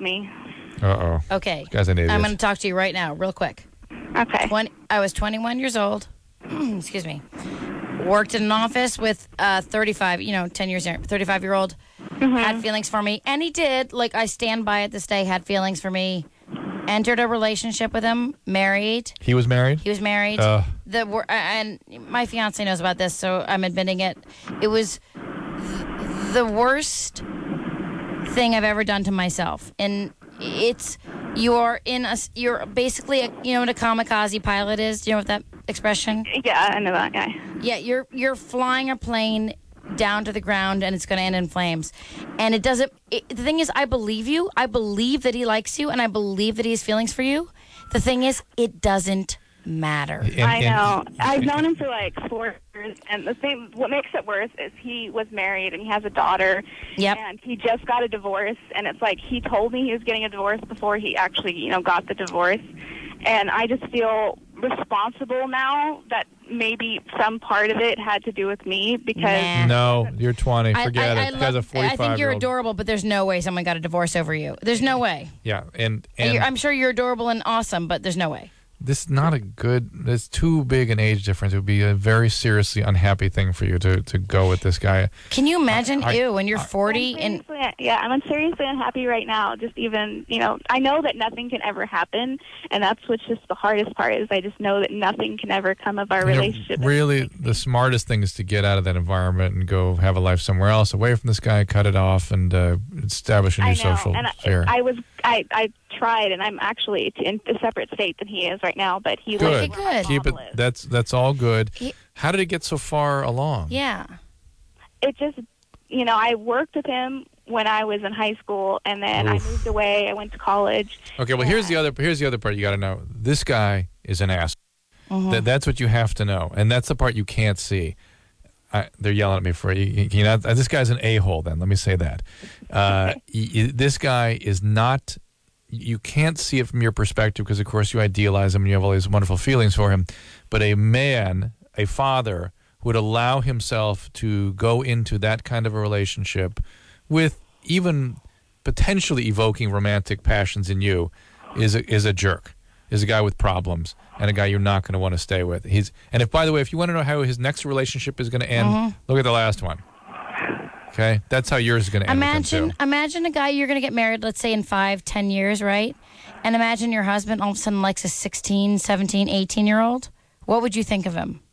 me. Uh-oh. Okay. This guy's an idiot. I'm going to talk to you right now, real quick. Okay. I was 21 years old. Excuse me. Worked in an office with 35, 10 years, 35-year-old. Had feelings for me. And he did. Like, I stand by it this day. Had feelings for me. Entered a relationship with him. Married. He was married? He was married. And my fiance knows about this, so I'm admitting it. It was the worst thing I've ever done to myself. And you're basically you know what a kamikaze pilot is? Do you know what that expression? Yeah, I know that guy. Yeah, you're flying a plane down to the ground and it's going to end in flames. And it doesn't. The thing is, I believe you. I believe that he likes you, and I believe that he has feelings for you. The thing is, it doesn't matter. I know. I've known him for like 4 years, and what makes it worse is he was married and he has a daughter. Yep. And he just got a divorce, and it's like he told me he was getting a divorce before he actually, got the divorce. And I just feel responsible now that maybe some part of it had to do with me because... Nah. No, you're 20. Forget it. This guy's a 45-year-old. I think you're adorable, but there's no way someone got a divorce over you. There's no way. Yeah, and I'm sure you're adorable and awesome, but there's no way. this is not a good. There's too big an age difference. It would be a very seriously unhappy thing for you to go with this guy. Can you imagine? When you're 40 and I'm seriously unhappy right now. Just even I know that nothing can ever happen, and that's what's just the hardest part. Is I just know that nothing can ever come of our relationship. Really, the smartest thing is to get out of that environment and go have a life somewhere else, away from this guy. Cut it off and establish a new social sphere. I tried, and I'm actually in a separate state than he is right now. But he good. Good. Keep it. That's all good. How did it get so far along? Yeah. It just, I worked with him when I was in high school, and then I moved away. I went to college. Okay, well, here's the other part you got to know. This guy is an ass. Mm-hmm. That's what you have to know, and that's the part you can't see. They're yelling at me for this guy's an a-hole. Then let me say that this guy is not. You can't see it from your perspective because, of course, you idealize him and you have all these wonderful feelings for him. But a man, a father, would allow himself to go into that kind of a relationship with even potentially evoking romantic passions in you is a jerk, is a guy with problems, and a guy you're not going to want to stay with. And by the way, if you want to know how his next relationship is going to end, look at the last one. Okay, that's how yours is going to end. Imagine a guy you're going to get married, let's say in 5-10 years, right? And imagine your husband all of a sudden likes a 16, 17, 18-year-old. What would you think of him?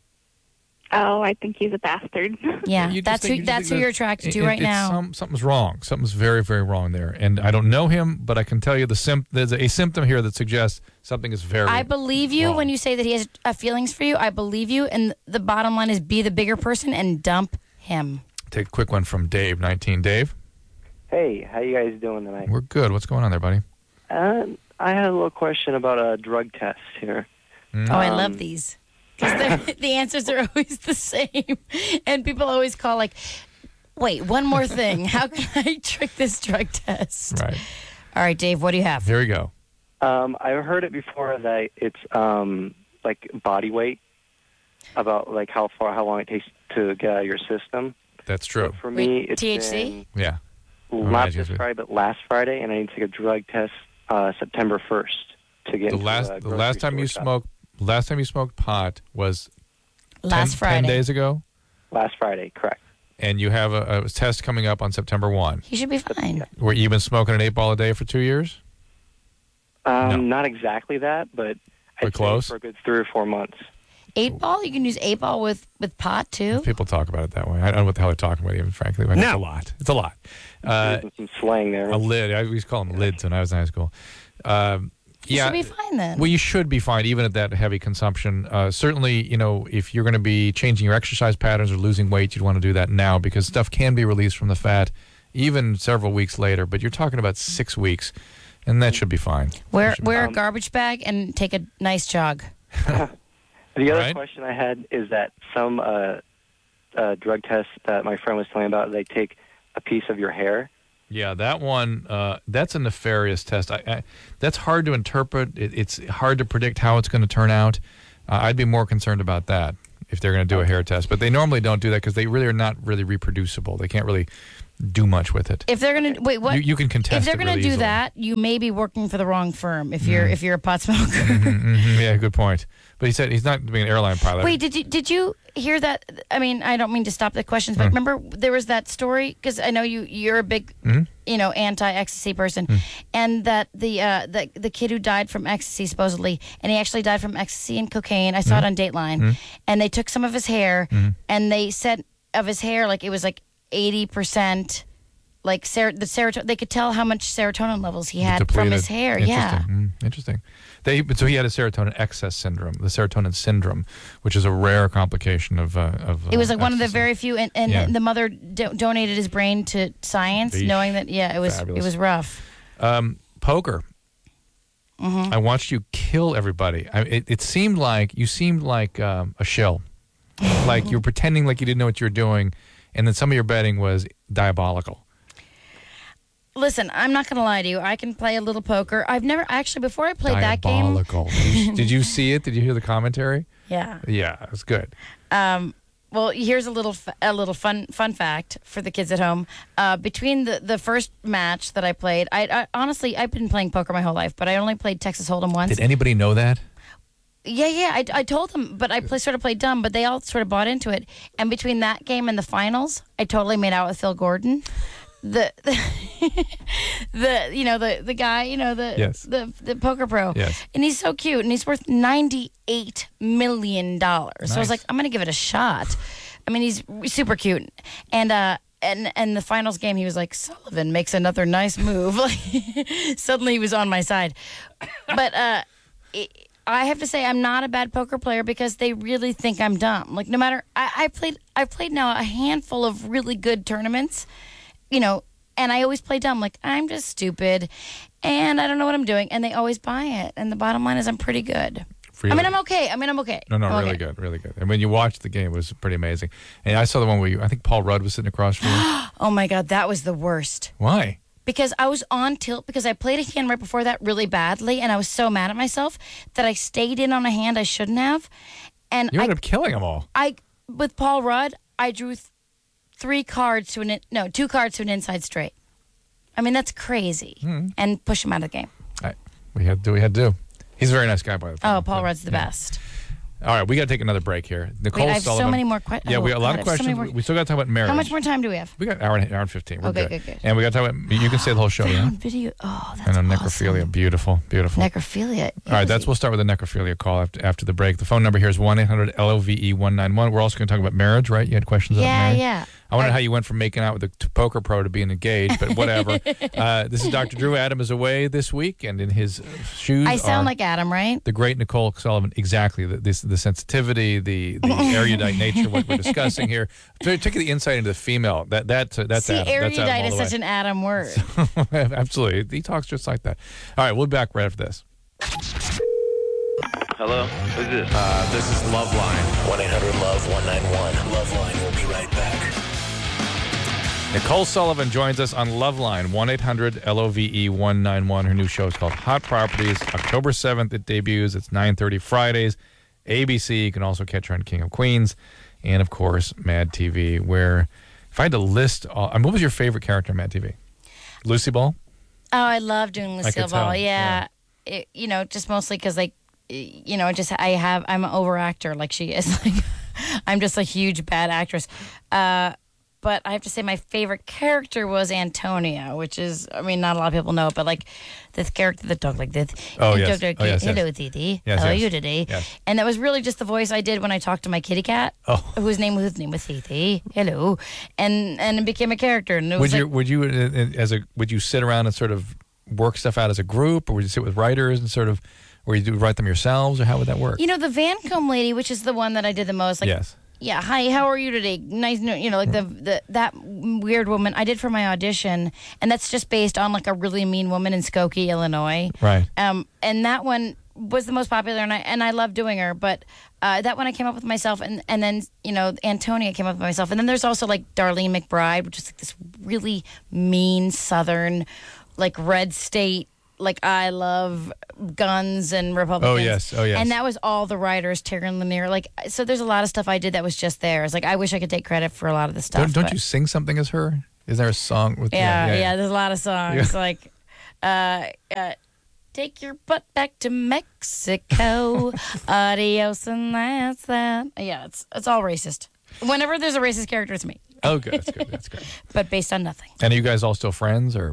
Oh, I think he's a bastard. Yeah, that's who you're attracted to right now. Something's wrong. Something's very, very wrong there. And I don't know him, but I can tell you there's a symptom here that suggests something is very I believe you wrong. when you say that he has feelings for you. I believe you. And the bottom line is be the bigger person and dump him. Take a quick one from Dave, 19. Dave? Hey, how you guys doing tonight? We're good. What's going on there, buddy? I had a little question about a drug test here. Oh, I love these. Because the answers are always the same. And people always call like, wait, one more thing. How can I trick this drug test? Right. All right, Dave, what do you have? Here we go. I've heard it before that it's like body weight, about like how long it takes to get out of your system. That's true. But for me, it's THC? Yeah. Not this Friday, but last Friday, and I need to take a drug test September 1st to get the last time you smoked pot was last Friday. 10 days ago? Last Friday, correct. And you have a test coming up on September 1. You should be fine. Were you been smoking an 8-ball a day for 2 years? No. Not exactly that, but I'd close for a good 3 or 4 months. 8-ball? You can use 8-ball with pot, too? People talk about it that way. I don't know what the hell they're talking about, even, frankly. But No. It's a lot. Some slang there. A lid. I used to call them lids when I was in high school. You should be fine then. Well, you should be fine, even at that heavy consumption. Certainly, if you're going to be changing your exercise patterns or losing weight, you'd want to do that now because stuff can be released from the fat even several weeks later. But you're talking about 6 weeks, and that should be fine. Wear a garbage bag and take a nice jog. The other question I had is that some drug tests that my friend was telling me about, they take a piece of your hair. Yeah, that one, that's a nefarious test. That's hard to interpret. It's hard to predict how it's going to turn out. I'd be more concerned about that if they're going to do a hair test. But they normally don't do that because they really are not really reproducible. They can't really do much with it. If they're gonna wait, what you can contest. if they're it gonna really do easily. that, you may be working for the wrong firm. If you're a pot smoker. Yeah, good point. But he said he's not being an airline pilot. Wait, did you hear that? I mean, I don't mean to stop the questions, but remember there was that story, because I know you're a big anti-ecstasy person, and that the kid who died from ecstasy supposedly, and he actually died from ecstasy and cocaine. I saw it on Dateline, and they took some of his hair, and they said of his hair like it was like 80%. Like the serotonin, they could tell how much serotonin levels he had from his hair. Yeah, Interesting. So he had a serotonin excess syndrome, the serotonin syndrome, which is a rare complication of. It was like one of the ecstasy. very few, and the mother donated his brain to science, Eesh. knowing that it was Fabulous. it was rough. Poker. I watched you kill everybody. It seemed like you seemed like a shill, like you were pretending like you didn't know what you were doing, and then some of your betting was diabolical. Listen, I'm not going to lie to you. I can play a little poker. I've never actually, before I played that game. Diabolical. Did you see it? Did you hear the commentary? Yeah. Yeah, it was good. Well, here's a little fun fact for the kids at home. Between the first match that I played, I honestly I've been playing poker my whole life, but I only played Texas Hold'em once. Did anybody know that? Yeah. I told them, but I sort of played dumb, but they all sort of bought into it. And between that game and the finals, I totally made out with Phil Gordon. The guy, Yes. the poker pro. Yes. And he's so cute, and he's worth $98 million. So I was Nice. like, I'm gonna give it a shot. I mean, he's super cute. And the finals game, he was like, Sullivan makes another nice move. Like suddenly he was on my side. But I have to say I'm not a bad poker player because they really think I'm dumb. Like no matter I've played now a handful of really good tournaments. And I always play dumb, like, I'm just stupid, and I don't know what I'm doing, and they always buy it. And the bottom line is I'm pretty good. I'm okay. I'm okay. No, I'm really okay. good, really good. And when you watched the game, it was pretty amazing. And I saw the one where I think Paul Rudd was sitting across from you. Oh, my God, that was the worst. Why? Because I was on tilt, because I played a hand right before that really badly, and I was so mad at myself that I stayed in on a hand I shouldn't have. And You ended up killing them all. With Paul Rudd, I drew 2 cards to an inside straight. I mean, that's crazy. And push him out of the game. We had to do. He's a very nice guy, by the way. Oh, Paul Rudd's the best. All right, we got to take another break here. Nicole Wait, I have Sullivan. so many more questions. Yeah, we have a lot of questions. We still got to talk about marriage. How much more time do we have? We got hour and 15. We're Okay, good. And we got to talk about. You can say the whole show. Yeah. Video. Oh, that's And awesome. necrophilia. Beautiful. Necrophilia. All right, we'll start with the necrophilia call after the break. The phone number here is 1-800-LOVE-191. We're also going to talk about marriage, right? You had questions about marriage? Yeah. I wonder how you went from making out with a poker pro to being engaged, but whatever. This is Dr. Drew. Adam is away this week, and in his shoes I sound like Adam, right? the great Nicole Sullivan. Exactly. The sensitivity, the erudite nature, what we're discussing here. Particularly the insight into the female. That's See, Adam. That's Adam erudite all is the such way. an Adam word. Absolutely. He talks just like that. All right, we'll be back right after this. Hello? Who's this? This is Loveline. 1-800-LOVE-191. Loveline will be right back. Nicole Sullivan joins us on Loveline, 1-800-LOVE-191. Her new show is called Hot Properties. October 7th it debuts. It's 9:30 Fridays. ABC. You can also catch her on King of Queens. And, of course, Mad TV, where if I had to list what was your favorite character on Mad TV? Lucy Ball? Oh, I love doing Lucille could tell, Ball. yeah. Just mostly because, I'm an overactor like she is. Like, I'm just a huge bad actress. But I have to say my favorite character was Antonia, which is, not a lot of people know it, but like this character that talked like this. Oh, yes. Hello, Yes. Titi. Yes, How are yes. you today? Yes. And that was really just the voice I did when I talked to my kitty cat, whose name was Titi. Hello. And it became a character. And it was Would you sit around and sort of work stuff out as a group, or would you sit with writers and sort of, or you write them yourselves, or how would that work? the Vancombe lady, which is the one that I did the most. Like, Yes. Yeah, hi, how are you today? Nice, like that weird woman I did for my audition, and that's just based on like a really mean woman in Skokie, Illinois. Right. And that one was the most popular, and I love doing her. But that one I came up with myself, and then Antonia came up with myself, and then there's also like Darlene McBride, which is like this really mean Southern, like red state. Like, I love guns and Republicans. Oh, yes. And that was all the writers, Taryn Lanier. Like, so there's a lot of stuff I did that was just theirs. Like, I wish I could take credit for a lot of the stuff. Don't you sing something as her? Is there a song with Yeah, there's a lot of songs like take your butt back to Mexico. Adios, and that's that. Yeah, it's all racist. Whenever there's a racist character, it's me. Oh, good. That's good. But based on nothing. And are you guys all still friends, or?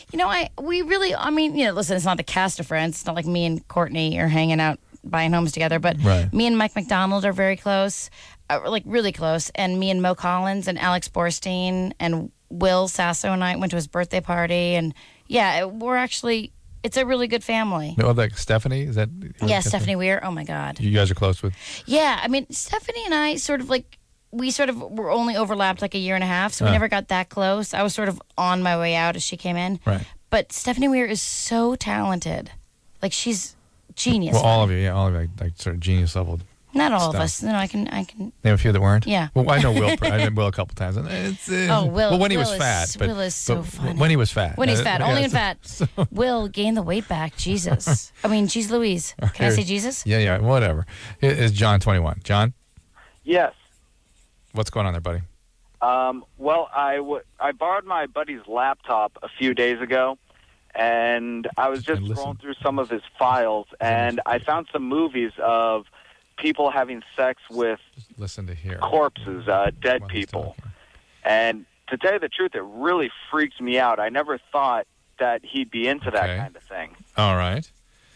Listen, it's not the cast of Friends. It's not like me and Courtney are hanging out buying homes together. But Right. me and Mike McDonald are very close, like really close. And me and Mo Collins and Alex Borstein and Will Sasso and I went to his birthday party. And yeah, we're actually, it's a really good family. No, like Stephanie? Is that? Yeah, Stephanie Weir. Oh my God. You guys are close with? Yeah, I mean, Stephanie and I we were only overlapped like a year and a half, so we never got that close. I was sort of on my way out as she came in. Right. But Stephanie Weir is so talented. Like, she's genius. Well, all of you, like sort of genius level. Not all of stuff. us. No, I can. Name a few that weren't? Yeah. Well, I know Will. I met Will a couple times. And it's, Oh, Will. Well, when he Will was is- fat. But, Will is so funny. When he was fat. When he's fat, only yeah, when fat. Will gain the weight back. Jesus. I mean, geez Louise. Can I say Jesus? Yeah, whatever. It's John 21. John, Yes. what's going on there, buddy? Well, I borrowed my buddy's laptop a few days ago, and I was just And listen. scrolling through some of his files, and I found some movies of people having sex with Just listen to here. corpses, dead While he's people. talking. And to tell you the truth, it really freaks me out. I never thought that he'd be into that Okay. kind of thing. All right.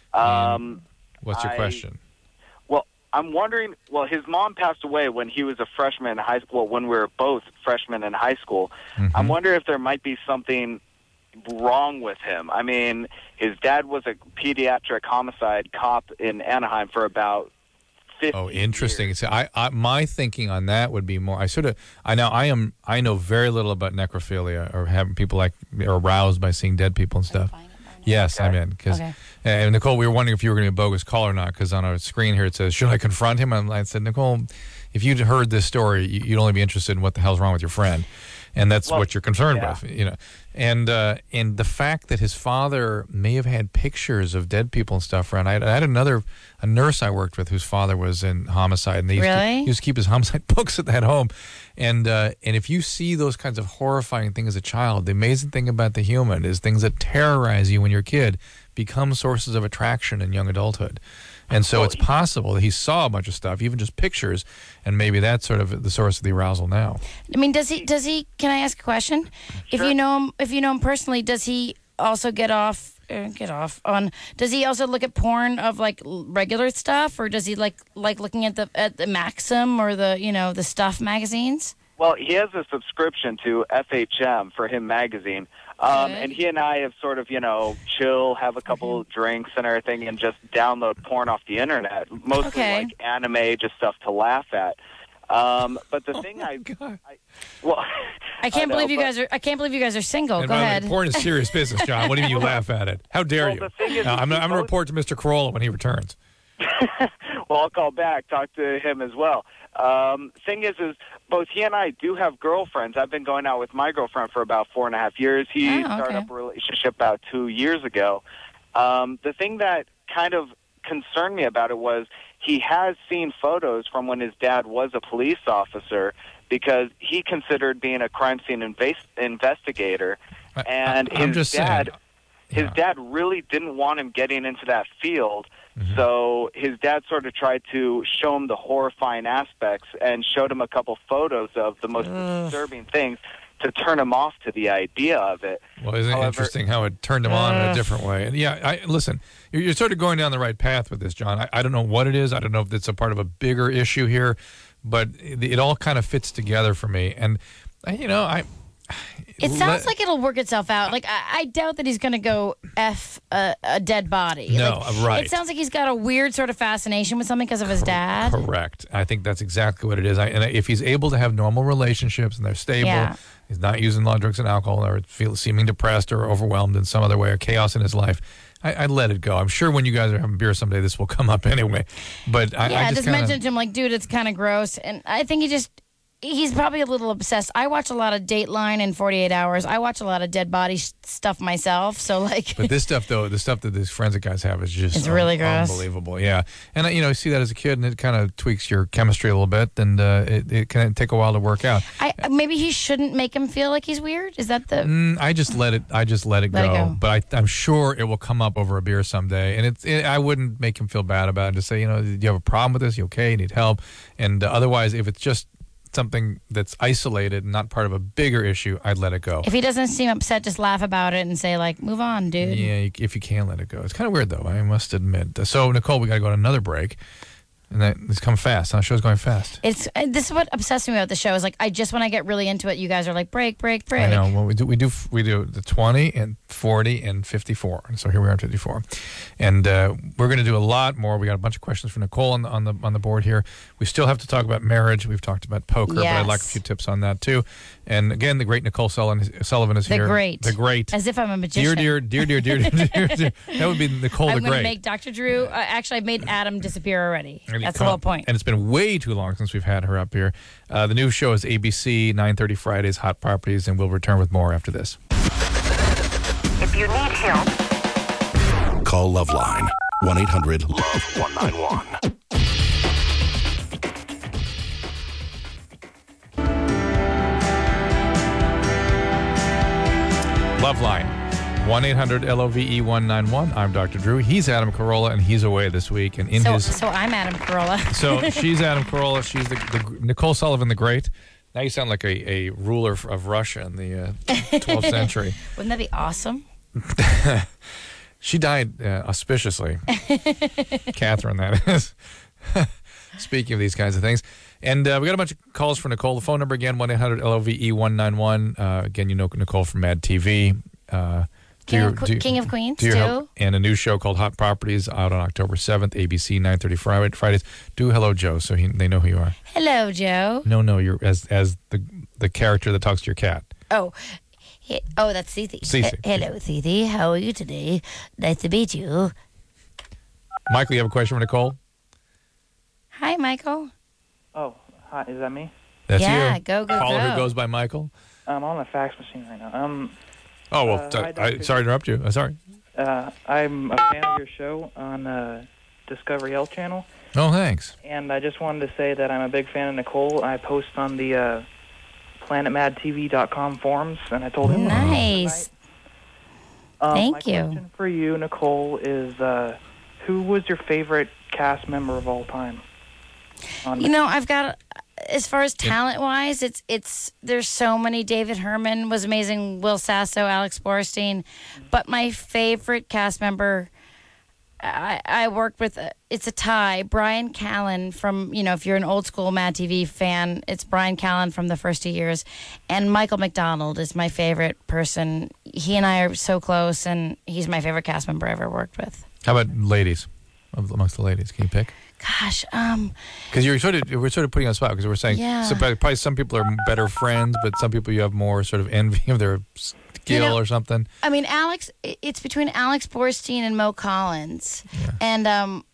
What's your I- question? Well, I'm wondering, his mom passed away when he was a freshman in high school, when we were both freshmen in high school. I'm wondering if there might be something wrong with him. I mean, his dad was a pediatric homicide cop in Anaheim for about 50 Oh, interesting. years. See, my thinking on that would be more. I know very little about necrophilia or having people are aroused by seeing dead people and stuff. Yes, I'm in. Okay. And Nicole, we were wondering if you were going to be a bogus caller or not, because on our screen here it says, "Should I confront him?" And I said, Nicole, if you'd heard this story, you'd only be interested in what the hell's wrong with your friend, and that's what you're concerned with, And the fact that his father may have had pictures of dead people and stuff around. I had a nurse I worked with whose father was in homicide, and he used to keep his homicide books at that home. And if you see those kinds of horrifying things as a child, the amazing thing about the human is things that terrorize you when you're a kid become sources of attraction in young adulthood. And so it's possible that he saw a bunch of stuff, even just pictures, and maybe that's sort of the source of the arousal now. I mean, does he? Can I ask a question? Sure. If you know him personally, does he also get off on? Does he also look at porn of like regular stuff, or does he like looking at the Maxim or the Stuff magazines? Well, he has a subscription to FHM for him magazine. And he and I have sort of, chill, have a couple drinks and everything, and just download porn off the internet. Mostly like anime, just stuff to laugh at. But the thing I I can't believe you guys are. I can't believe you guys are single. And Go ahead. Porn is serious business, John. What do you mean you laugh at it? How dare you? The thing is, I'm going to report to Mr. Corolla when he returns. Well, I'll call back, talk to him as well. Thing is both he and I do have girlfriends. I've been going out with my girlfriend for about 4.5 years. He started up a relationship about 2 years ago. The thing that kind of concerned me about it was he has seen photos from when his dad was a police officer, because he considered being a crime scene investigator. And his dad really didn't want him getting into that field. So his dad sort of tried to show him the horrifying aspects and showed him a couple photos of the most disturbing things to turn him off to the idea of it. Well, isn't it interesting how it turned him on in a different way? And listen, you're sort of going down the right path with this, John. I don't know what it is. I don't know if it's a part of a bigger issue here, but it all kind of fits together for me. And, It sounds like it'll work itself out. Like, I doubt that he's going to go F a dead body. No, right. It sounds like he's got a weird sort of fascination with something because of his dad. Correct. I think that's exactly what it is. And if he's able to have normal relationships and they're stable, he's not using a lot of drugs and alcohol or seeming depressed or overwhelmed in some other way or chaos in his life, I'd let it go. I'm sure when you guys are having beer someday, this will come up anyway. But I just mentioned to him, like, dude, it's kind of gross. And I think he just... he's probably a little obsessed. I watch a lot of Dateline and 48 Hours. I watch a lot of dead body stuff myself. So like, but this stuff though, the stuff that these forensic guys have is just it's really gross, unbelievable. Yeah, and you see that as a kid, and it kind of tweaks your chemistry a little bit, and it can take a while to work out. Maybe he shouldn't make him feel like he's weird. Is that the? I just let it go. But I'm sure it will come up over a beer someday, and I wouldn't make him feel bad about it. Just say, do you have a problem with this? You okay? You need help? And otherwise, if it's just something that's isolated, not part of a bigger issue, I'd let it go. If he doesn't seem upset, just laugh about it and say, like, move on, dude. Yeah, if you can let it go. It's kind of weird, though, I must admit. So, Nicole, we got to go to another break. And it's come fast. The show's going fast. This is what obsessed me about the show. Is like when I get really into it, you guys are like break. I know. Well, we do the 20 and 40 and 54. And so here we are at 54, and we're going to do a lot more. We got a bunch of questions for Nicole on the board here. We still have to talk about marriage. We've talked about poker, but I'd like a few tips on that too. And again, the great Nicole Sullivan is here. The great. As if I'm a magician. Dear. That would be Nicole the Great. I'm going to make Dr. Drew. Actually, I made Adam disappear already. That's the whole point. And it's been way too long since we've had her up here. The new show is ABC, 9:30 Fridays, Hot Properties, and we'll return with more after this. If you need help, call Loveline, 1-800-LOVE-191. Loveline, 1-800-LOVE-191. I'm Dr. Drew. He's Adam Carolla, and he's away this week. And so I'm Adam Carolla. So she's Adam Carolla. She's the Nicole Sullivan the Great. Now you sound like a ruler of Russia in the 12th century. Wouldn't that be awesome? She died auspiciously. Catherine, that is. Speaking of these kinds of things. And we got a bunch of calls for Nicole. The phone number again, 1-800-LOVE-191. Again, you know Nicole from Mad TV. King of Queens, too. And a new show called Hot Properties out on October 7th, ABC, 9:30 Fridays. Do hello, Joe, so they know who you are. Hello, Joe. No, you're as the character that talks to your cat. Oh, that's Thithi. Hello, Thithi. How are you today? Nice to meet you. Michael, you have a question for Nicole? Hi, Michael. Oh, hi. Is that me? That's you. Yeah, go. Caller who goes by Michael? I'm on the fax machine right now. Sorry to interrupt you. Sorry. I'm a fan of your show on Discovery Health Channel. Oh, thanks. And I just wanted to say that I'm a big fan of Nicole. I post on the PlanetMadTV.com forums, and I told him. Nice. Thank you. My question for you, Nicole, is who was your favorite cast member of all time? I've got, as far as talent-wise, it's there's so many. David Herman was amazing. Will Sasso, Alex Borstein. But my favorite cast member I worked with, it's a tie. Brian Callen from, if you're an old school Mad TV fan, it's Brian Callen from the first 2 years. And Michael McDonald is my favorite person. He and I are so close, and he's my favorite cast member I ever worked with. How about ladies? Amongst the ladies, can you pick? Gosh, because we're sort of putting you on the spot because we're saying probably some people are better friends, but some people you have more sort of envy of their skill or something. I mean, it's between Alex Borstein and Mo Collins, and Mo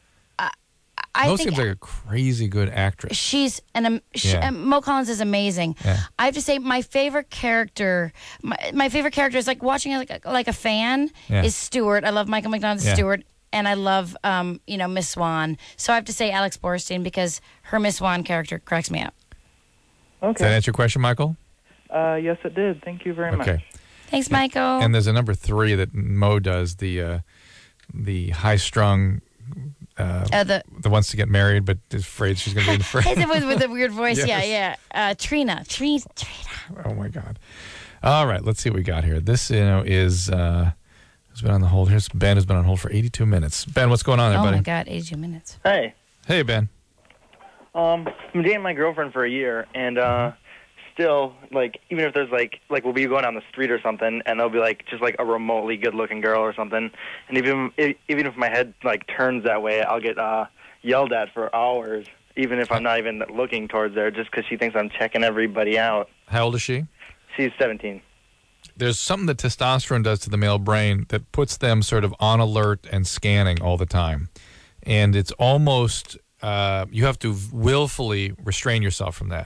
seems like a crazy good actress. Mo Collins is amazing. Yeah. I have to say, my favorite character, my favorite character is like watching it like a fan is Stewart. I love Michael McDonald's Stewart. And I love, Miss Swan. So I have to say Alex Borstein because her Miss Swan character cracks me up. Okay. Does that answer your question, Michael? Yes, it did. Thank you very much. Thanks, Michael. And there's a number 3 that Mo does, the high-strung, the wants to get married but is afraid she's going to be in the with the weird voice, yes. Trina. Oh, my God. All right, let's see what we got here. This, is... who's been on the hold? Here's Ben, who's been on hold for 82 minutes. Ben, what's going on there, buddy? Oh, my God, 82 minutes. Hey. Hey, Ben. I'm dating my girlfriend for a year, and still, even if there's, we'll be going down the street or something, and there'll be, just, a remotely good-looking girl or something, and even if my head, turns that way, I'll get yelled at for hours, even if I'm not even looking towards there, just because she thinks I'm checking everybody out. How old is she? She's 17. There's something that testosterone does to the male brain that puts them sort of on alert and scanning all the time. And it's almost, you have to willfully restrain yourself from that.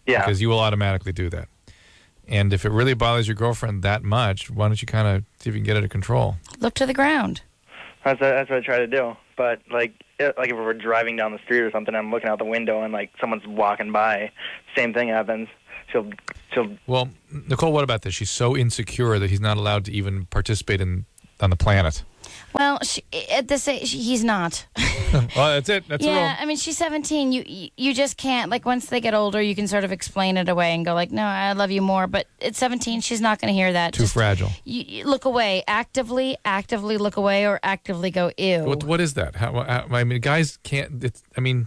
Yeah. Because you will automatically do that. And if it really bothers your girlfriend that much, why don't you kind of see if you can get it under control? Look to the ground. That's what I try to do. But like if we're driving down the street or something, I'm looking out the window and like someone's walking by, same thing happens. She'll. Well, Nicole, what about this? She's so insecure that he's not allowed to even participate on the planet. Well, at this age, he's not. Well, that's it. That's yeah, I mean, she's 17. You just can't. Like, once they get older, you can sort of explain it away and go like, no, I love you more. But at 17, she's not going to hear that. Too fragile. You look away. Actively look away, or actively go, ew. What is that? I mean, guys can't. You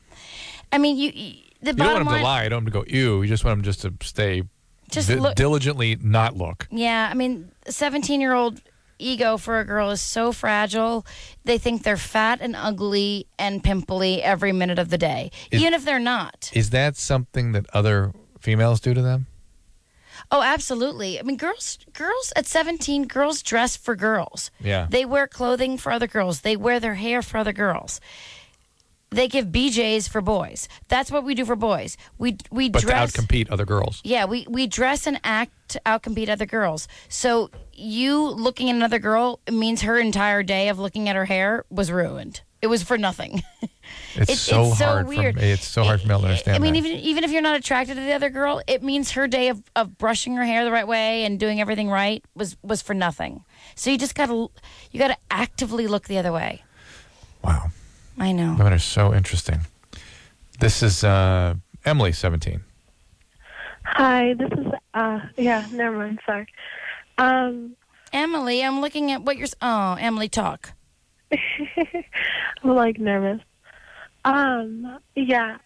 the don't bottom want him line, to lie. You don't want him to go, ew. You just want him just to stay diligently not look. Yeah, I mean, a 17-year-old ego for a girl is so fragile. They think they're fat and ugly and pimply every minute of the day, even if they're not. Is that something that other females do to them? Oh, absolutely. I mean, girls at 17, girls dress for girls. Yeah. They wear clothing for other girls. They wear their hair for other girls. They give BJs for boys. That's what we do for boys. We but dress to outcompete other girls. Yeah, we dress and act to outcompete other girls. So you looking at another girl means her entire day of looking at her hair was ruined. It was for nothing. It's so hard. Weird. It's so hard for me to understand. I mean, that. even if you're not attracted to the other girl, it means her day of brushing her hair the right way and doing everything right was for nothing. So you just gotta actively look the other way. Wow. I know. Women are so interesting. This is Emily, 17. Hi, this is never mind, sorry. Emily, I'm looking at what you're Emily, talk. I'm like nervous. Yeah.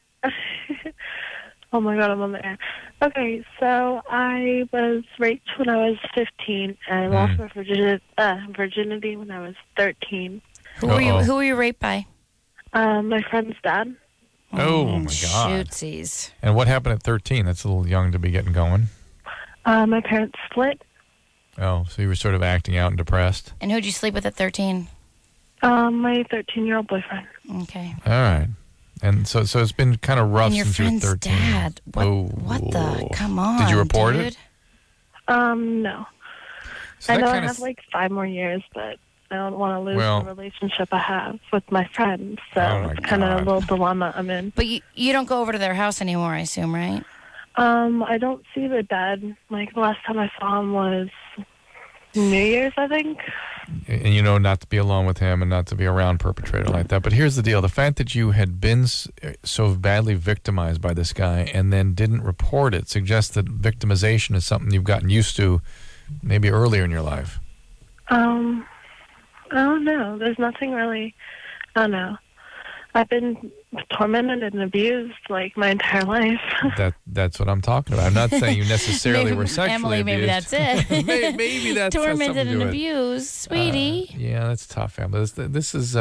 Oh my God, I'm on the air. Okay, so I was raped when I was 15 and I lost my virginity when I was 13. Who were you raped by? My friend's dad. Oh my God. Shootsies. And what happened at 13? That's a little young to be getting going. My parents split. Oh, so you were sort of acting out and depressed. And who'd you sleep with at 13? My 13-year-old boyfriend. Okay. All right. And so it's been kind of rough and your since you were friend's 13. Dad. What the? Come on. Did you report dude? it? No. So I know I kinda have like 5 more years, but I don't want to lose Well- the relationship I have with my friends. So Oh, my it's kind of a God. little dilemma I'm in. But you don't go over to their house anymore, I assume, right? I don't see their dad. Like the last time I saw him was New Year's, I think. And you know not to be alone with him and not to be around perpetrator like that. But here's the deal. The fact that you had been so badly victimized by this guy and then didn't report it suggests that victimization is something you've gotten used to maybe earlier in your life. I don't know. There's nothing really, I don't know. I've been tormented and abused like my entire life. That's what I'm talking about. I'm not saying you necessarily were sexually Emily, maybe abused. that's it. maybe that's has something tormented to do and with it. abused, sweetie. Yeah, that's tough, Emily. This is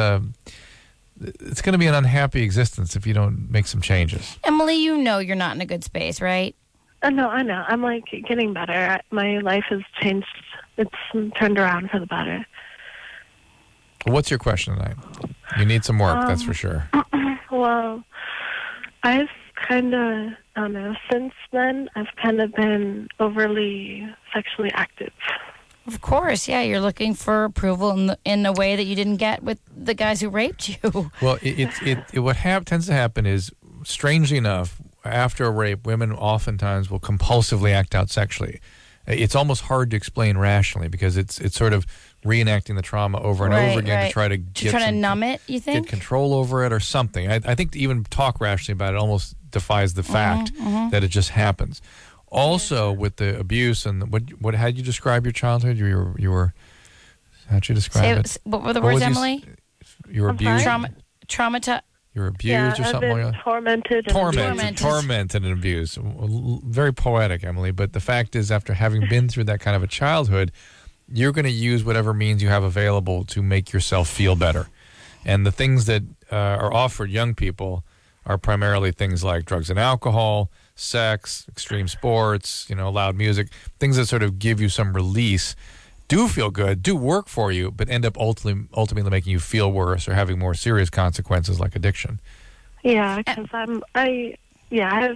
it's going to be an unhappy existence if you don't make some changes. Emily, you know you're not in a good space, right? No, I know. I'm like getting better. My life has changed. It's turned around for the better. What's your question tonight? You need some work, that's for sure. Well, I've kind of, I don't know, since then, I've kind of been overly sexually active. Of course, yeah. You're looking for approval in a way that you didn't get with the guys who raped you. Well, what tends to happen is, strangely enough, after a rape, women oftentimes will compulsively act out sexually. It's almost hard to explain rationally because it's sort of reenacting the trauma over and over again to try to numb it, you think? Get control over it or something. I think to even talk rationally about it almost defies the fact that it just happens. Also, with the abuse and what how'd you describe your childhood? You were how'd you describe it? What were the words, Emily? You were abused. Traumatized. You were abused or something like that? Tormented and abused. Very poetic, Emily. But the fact is, after having been through that kind of a childhood, you're going to use whatever means you have available to make yourself feel better. And the things that are offered young people are primarily things like drugs and alcohol, sex, extreme sports, loud music, things that sort of give you some release. Do feel good, do work for you, but end up ultimately making you feel worse or having more serious consequences like addiction. Yeah, because I have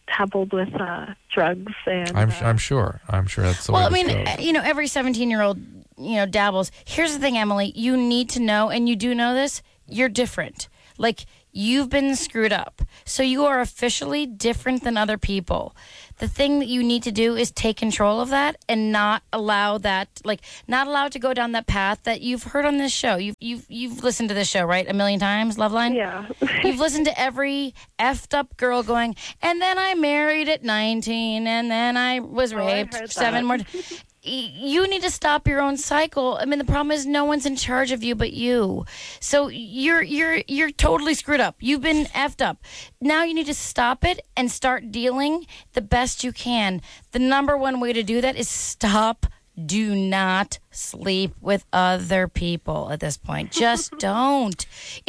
dabbled with drugs and. I'm sure that's the way. Well, I this mean, goes. every 17-year-old, dabbles. Here's the thing, Emily. You need to know, and you do know this. You're different. Like, you've been screwed up. So you are officially different than other people. The thing that you need to do is take control of that and not allow that, not allow it to go down that path that you've heard on this show. You've listened to this show, right? 1,000,000 times, Loveline? Yeah. You've listened to every effed up girl going, and then I married at 19, and then I was raped 7 more. You need to stop your own cycle. I mean, the problem is no one's in charge of you but you. So you're totally screwed up. You've been effed up. Now you need to stop it and start dealing the best you can. The number one way to do that is stop. Do not sleep with other people at this point. Just don't.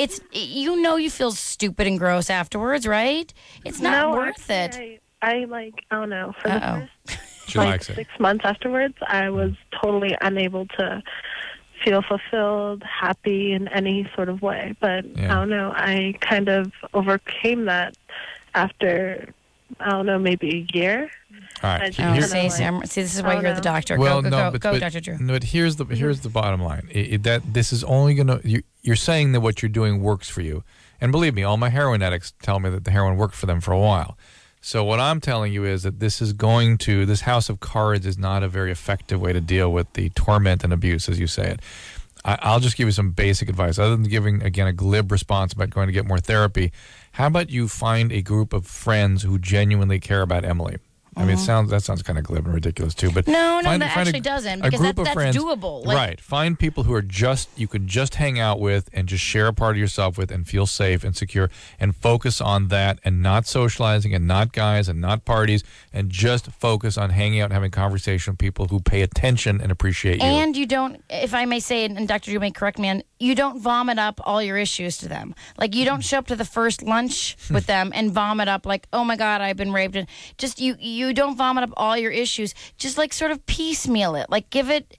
You feel stupid and gross afterwards, right? It's not worth it. I don't know. For the first She likes it. 6 months afterwards, I was totally unable to feel fulfilled, happy in any sort of way. But I don't know. I kind of overcame that after, maybe a year. All right. See, this is why you're the doctor. Well, go, but Dr. Drew. No, but here's the bottom line. That this is only gonna. You're saying that what you're doing works for you, and believe me, all my heroin addicts tell me that the heroin worked for them for a while. So what I'm telling you is that this house of cards is not a very effective way to deal with the torment and abuse, as you say it. I'll just give you some basic advice. Other than giving, again, a glib response about going to get more therapy, how about you find a group of friends who genuinely care about Emily? I mean, that sounds kind of glib and ridiculous too. But no, that actually doesn't, because that's friends, doable. Right. Find people who are you could just hang out with and just share a part of yourself with and feel safe and secure, and focus on that, and not socializing and not guys and not parties, and just focus on hanging out and having conversation with people who pay attention and appreciate you. And you don't, if I may say, and Dr. Drew may correct me, you don't vomit up all your issues to them. Like, you don't show up to the first lunch with them and vomit up like, oh my God, I've been raped. And just you don't vomit up all your issues. Just sort of piecemeal it. Like, give it,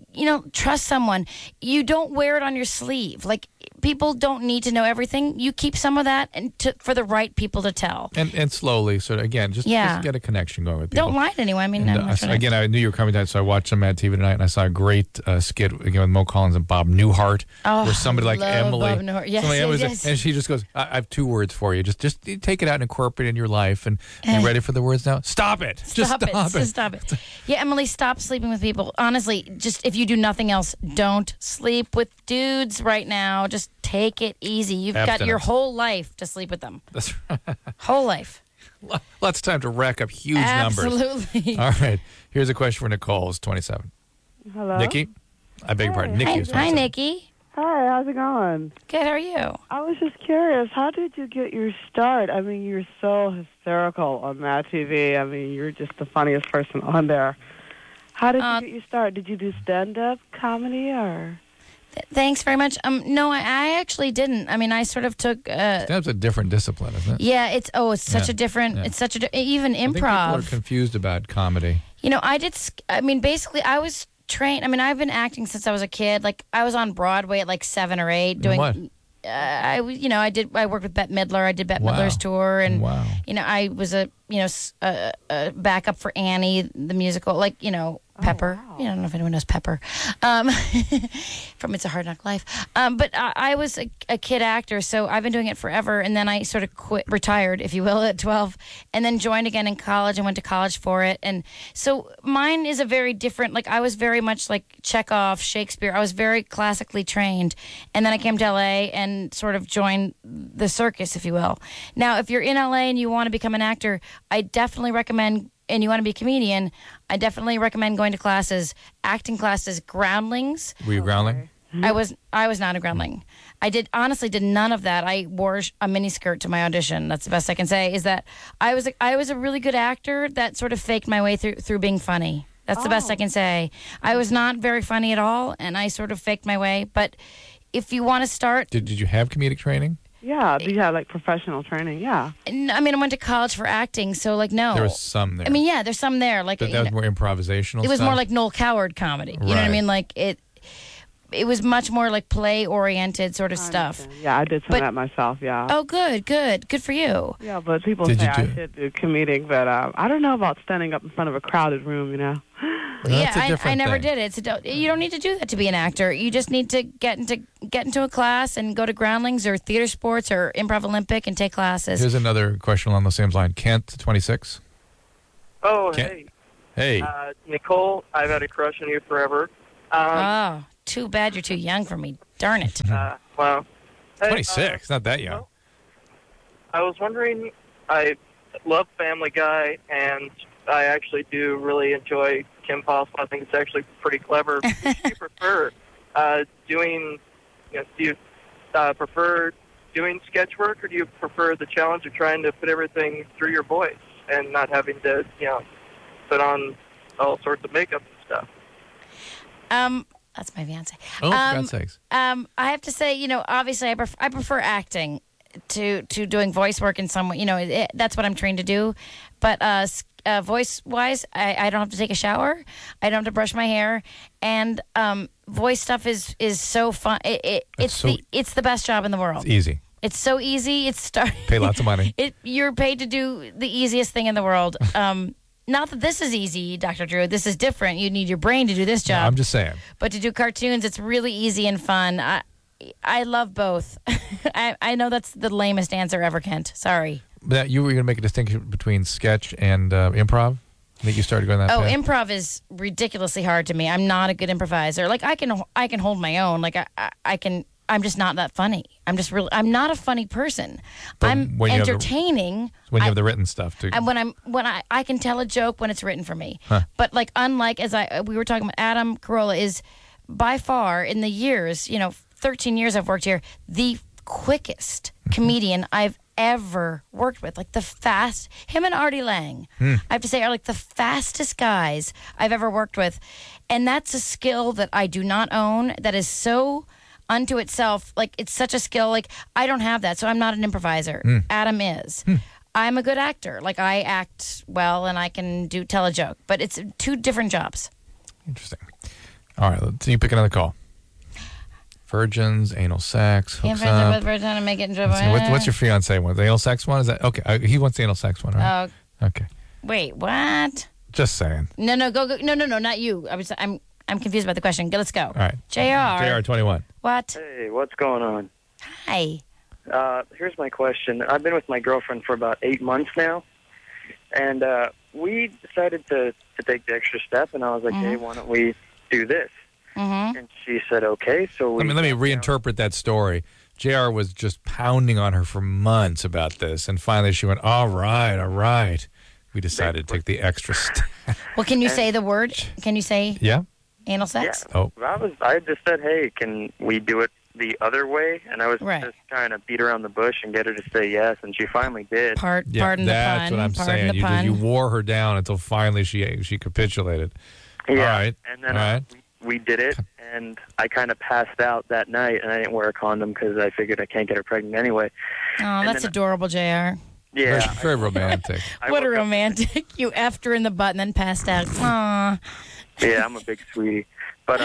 trust someone. You don't wear it on your sleeve. Like, people don't need to know everything. You keep some of that for the right people to tell. And slowly, sort of, again, just get a connection going with people. Don't lie to anyone. I mean, again, I knew you were coming tonight, so I watched some Mad TV tonight, and I saw a great skit again with Mo Collins and Bob Newhart, where somebody like Emily, Bob Newhart. Yes. And she just goes, I have 2 words for you. Just take it out and incorporate it in your life. And you ready for the words now? Stop it. Stop it. Yeah, Emily, stop sleeping with people. Honestly, just if you do nothing else, don't sleep with dudes right now. Just take it easy. You've got your whole life to sleep with them. That's right. Whole life. Lots of time to rack up huge numbers. Absolutely. All right. Here's a question for Nicole, who's 27. Hello? Nikki? I beg your pardon. Nikki is 27. Hi, Nikki. Hi, how's it going? Good, how are you? I was just curious, how did you get your start? I mean, you're so hysterical on Mad TV. I mean, you're just the funniest person on there. How did you get your start? Did you do stand-up comedy or... Thanks very much. No, I actually didn't. I mean, I sort of took. Stand-up's a different discipline, isn't it? Yeah, it's such a different. Yeah. It's such a even improv. I think people are confused about comedy. Basically, I was trained. I mean, I've been acting since I was a kid. Like, I was on Broadway at 7 or 8 doing. What? I worked with Bette Midler. I did Bette Midler's tour, and I was a backup for Annie the musical. Pepper. I don't know if anyone knows Pepper from It's a Hard Knock Life. But I was a kid actor, so I've been doing it forever. And then I sort of retired, if you will, at 12, and then joined again in college and went to college for it. And so mine is a very different, I was very much like Chekhov, Shakespeare. I was very classically trained. And then I came to LA and sort of joined the circus, if you will. Now, if you're in LA and you want to become an actor, I definitely recommend, and you want to be a comedian, I definitely recommend going to classes, acting classes, groundlings. Were you groundling? I was not a groundling. I honestly did none of that. I wore a miniskirt to my audition. That's the best I can say, is that I was a really good actor that sort of faked my way through being funny. That's the best I can say. I was not very funny at all, and I sort of faked my way. But if you want to start... Did you have comedic training? Yeah, do you have professional training? Yeah. I mean, I went to college for acting, so no. There was some there. I mean, yeah, there's some there. But that was more improvisational. It was more like Noel Coward comedy. You know what I mean? it was much more like play-oriented sort of stuff. Yeah, I did some of that myself, yeah. Oh, good for you. Yeah, but people say I should do comedic, but I don't know about standing up in front of a crowded room, you know. Yeah, I never did it. You don't need to do that to be an actor. You just need to get into a class and go to Groundlings or Theater Sports or Improv Olympic and take classes. Here's another question along the same line. Kent, 26. Oh, Kent. Hey. Nicole, I've had a crush on you forever. Oh, too bad you're too young for me. Darn it. Well, 26, not that young. I was wondering, I love Family Guy, and I actually do really enjoy Kim Possible. I think it's actually pretty clever. Do you prefer do you prefer doing sketch work, or do you prefer the challenge of trying to put everything through your voice and not having to, put on all sorts of makeup and stuff? That's my fiance. Oh, for God's sakes. I have to say, obviously I prefer acting to doing voice work in some way. That's what I'm trained to do. But voice-wise, I don't have to take a shower. I don't have to brush my hair. And voice stuff is so fun. It's the best job in the world. It's easy. It's so easy. Pay lots of money. You're paid to do the easiest thing in the world. Not that this is easy, Dr. Drew. This is different. You need your brain to do this job. No, I'm just saying. But to do cartoons, it's really easy and fun. I love both. I know that's the lamest answer ever, Kent. Sorry. But you were going to make a distinction between sketch and improv? I think you started going that path. Improv is ridiculously hard to me. I'm not a good improviser. Like, I can hold my own. Like, I'm just not that funny. I'm not a funny person. But I'm entertaining. When you have the written stuff too. And when I can tell a joke when it's written for me. Huh. But like, unlike we were talking about, Adam Carolla is by far in the years, 13 years I've worked here, the quickest comedian I've ever worked with. Like him and Artie Lang, I have to say, are like the fastest guys I've ever worked with. And that's a skill that I do not own, that is so unto itself. Like, it's such a skill. Like, I don't have that, so I'm not an improviser. Adam is. I'm a good actor. Like, I act well and I can tell a joke, but it's two different jobs. Interesting. All right, you pick another call. Virgins, anal sex, hooks up. With virgin and make it into what's your fiance one? The anal sex one? Is that okay? He wants the anal sex one, right? Okay. Wait, what? Just saying. No, go. No, not you. I'm confused about the question. Let's go. All right. JR. JR 21. What? Hey, what's going on? Hi. Here's my question. I've been with my girlfriend for about 8 months now, and we decided to take the extra step, and I was like, hey, why don't we do this? And she said, okay. So let me reinterpret that story. JR was just pounding on her for months about this, and finally she went, all right. We decided to take the extra step. Well, can you say the word? Can you say anal sex? Yeah. Oh. I just said, hey, can we do it the other way? And I was just trying to beat around the bush and get her to say yes, and she finally did. Pardon the pun. That's what I'm saying. You wore her down until finally she capitulated. Yeah. All right. And then we did it, and I kind of passed out that night, and I didn't wear a condom because I figured I can't get her pregnant anyway. Oh, that's adorable, JR. Yeah. Very romantic. What a romantic. You effed her in the butt and then passed out. Aww. Yeah, I'm a big sweetie. But,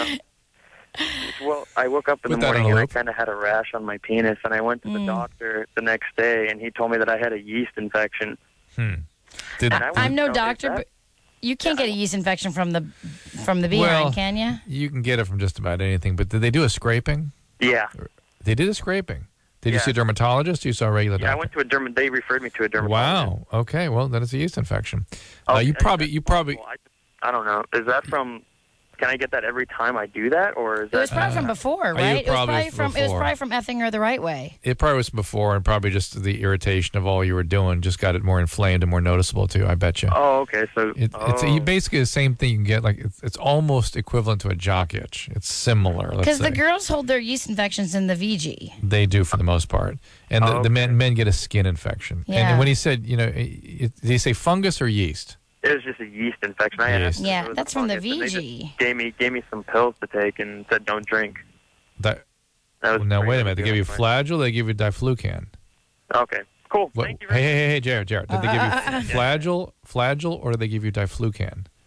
I woke up in the morning and I kind of had a rash on my penis, and I went to the doctor the next day, and he told me that I had a yeast infection. I'm no doctor, but you can't get a yeast infection from the behind, can you? You can get it from just about anything, but did they do a scraping? Yeah. They did a scraping. Did you see a dermatologist or you saw a regular doctor? I went to they referred me to a dermatologist. Wow. Okay, well, then it's a yeast infection. Okay. You probably I don't know. Is that from... Can I get that every time I do that, or is that? It was probably from before, right? It was probably from effing her the right way. It probably was before, and probably just the irritation of all you were doing just got it more inflamed and more noticeable too. I bet you. Oh, okay. So it's basically the same thing you can get. Like it's almost equivalent to a jock itch. It's similar. Because the girls hold their yeast infections in the VG. They do for the most part, and the men get a skin infection. Yeah. And when he said, did he say fungus or yeast? It was just a yeast infection. I asked that's from the VG. Gave me some pills to take and said don't drink. Now wait a minute. They give you Flagyl. They give you Diflucan. Okay, cool. Thank you. Hey, Jared. Did they give you Flagyl, or did they give you Diflucan?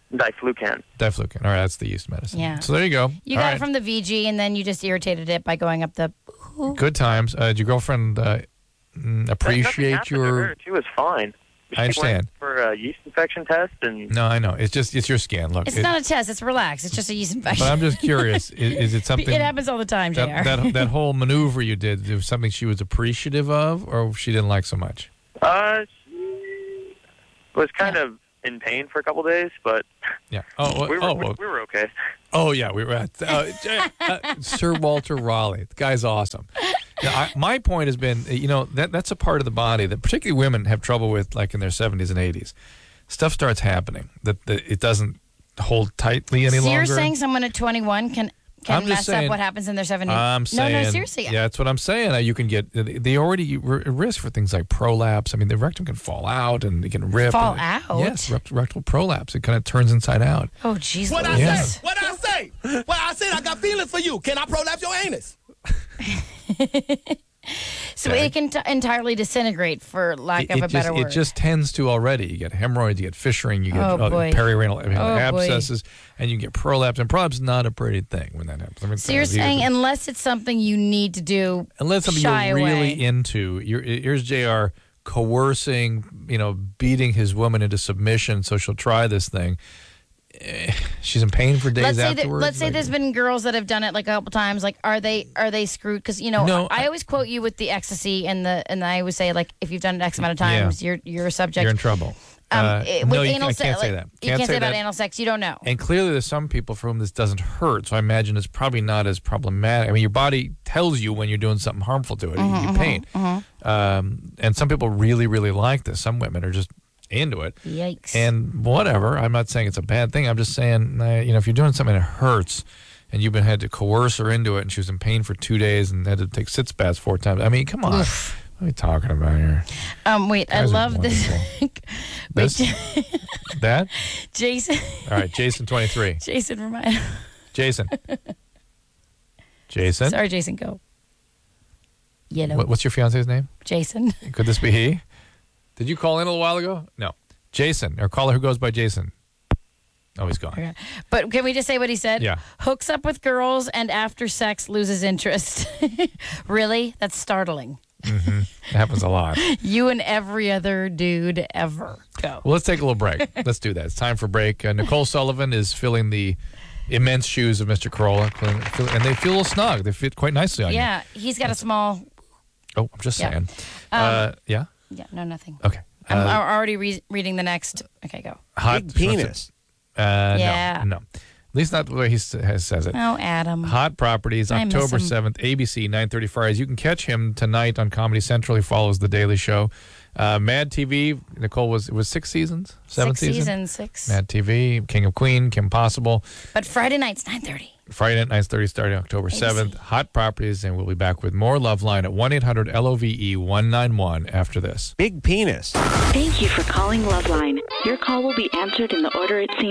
Diflucan. Diflucan. All right, that's the yeast medicine. Yeah. So there you go. You got it from the VG, and then you just irritated it by going up the... Good times. Did your girlfriend appreciate your... She was fine. I understand. Went for a yeast infection test, and no, I know. It's your skin. Look, it's not a test. It's relaxed. It's just a yeast infection. But I'm just curious. Is it something? It happens all the time, JR. That whole maneuver you did, was something she was appreciative of, or she didn't like so much? She was kind of in pain for a couple days, but yeah. We were okay. Oh yeah, we were at Sir Walter Raleigh. The guy's awesome. Now, my point has been, that's a part of the body that particularly women have trouble with, like in their 70s and 80s. Stuff starts happening that it doesn't hold tightly any longer. So you're saying someone at 21 can mess up what happens in their 70s? I'm saying, no, seriously. Yeah, that's what I'm saying. You can get, they already risk for things like prolapse. I mean, the rectum can fall out and it can rip. Fall out? Yes, rectal prolapse. It kind of turns inside out. Oh, jeez. What I say? Well, I said I got feelings for you. Can I prolapse your anus? So it can entirely disintegrate, for lack of a better word. It just tends to already. You get hemorrhoids, you get fissuring, you get perirenal abscesses, and you get prolapse. And prolapse is not a pretty thing when that happens. So you're saying unless it's something you need to do, unless something you're really into, here's JR coercing, beating his woman into submission so she'll try this thing. She's in pain for days afterwards. Let's say there's been girls that have done it like a couple times. Like, are they screwed? Because I always quote you with the ecstasy, and I always say, like, if you've done it X amount of times, you're a subject. You're in trouble. No, you can't say that. You can't say about anal sex. You don't know. And clearly, there's some people for whom this doesn't hurt. So I imagine it's probably not as problematic. I mean, your body tells you when you're doing something harmful to it. You get pain. And some people really, really like this. Some women are just into it. Yikes. And whatever. I'm not saying it's a bad thing. I'm just saying, if you're doing something that hurts and you've had to coerce her into it and she was in pain for 2 days and had to take sitz baths 4 times. I mean, come on. Oof. What are you talking about here? Wait, I love this. That? Jason. All right, Jason 23. Jason, remind. Jason. Jason? Sorry, Jason, go. Yellow. What's your fiance's name? Jason. Could this be he? Did you call in a little while ago? No. Jason, or caller who goes by Jason. Oh, he's gone. Okay. But can we just say what he said? Yeah. Hooks up with girls and after sex loses interest. Really? That's startling. Mm-hmm. It happens a lot. You and every other dude ever. Go. Well, let's take a little break. Let's do that. It's time for break. Nicole Sullivan is filling the immense shoes of Mr. Carolla, and they feel a little snug. They fit quite nicely on you. Yeah, he's got a small... Oh, I'm just saying. Yeah? Yeah, no, nothing. Okay. I'm already reading the next... Okay, go. Hot big penis. Yeah. No. At least not the way he says it. Oh, Adam. Hot Properties, October 7th, ABC, 9:30 Fridays. You can catch him tonight on Comedy Central. He follows The Daily Show. Mad TV, Nicole, it was 6 seasons? 7 seasons? 6. Mad TV, King of Queen, Kim Possible. But Friday nights, 9:30. Friday night, 9:30, starting October 7th. Hot Properties, and we'll be back with more Loveline at 1-800-LOVE-191 after this. Big penis. Thank you for calling Loveline. Your call will be answered in the order it seems.